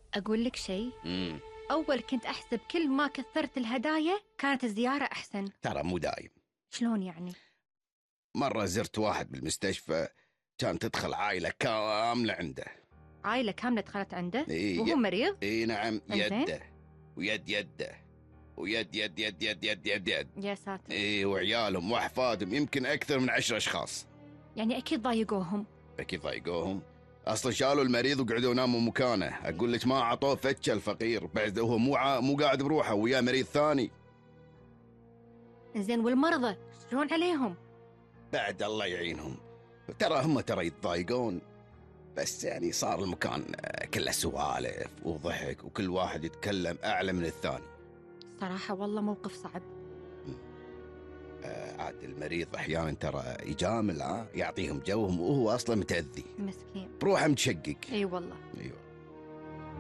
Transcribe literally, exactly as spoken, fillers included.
أقول لك شيء، امم أول كنت أحسب كل ما كثرت الهدايا كانت الزيارة أحسن. ترى مو دايم. شلون يعني؟ مرة زرت واحد بالمستشفى، كان تدخل عائلة كاملة عنده. عائلة كاملة دخلت عنده إيه وهو مريض؟ إيه نعم، إنزين. يده ويد يده ويد يد يد يد يد يد يد يا ساتر. إيه، وعيالهم وأحفادهم يمكن أكثر من عشر أشخاص. يعني أكيد ضايقوهم. أكيد ضايقوهم. أصلا شالوا المريض وقعدوا يناموا مكانه. أقول لك ما عطوه فتشة الفقير، بعد هو مو ع... مو قاعد بروحه وياه مريض ثاني. إنزين والمرضى شلون عليهم؟ بعد الله يعينهم. ترى هم ترى يتضايقون، بس يعني صار المكان كله سوالف وضحك وكل واحد يتكلم أعلى من الثاني. صراحة والله موقف صعب. آه، عاد المريض أحيانا ترى يجامل، ها يعطيهم جوهم وهو أصلا متأذي، مسكين. بروحه متشقق. اي والله. أيوه.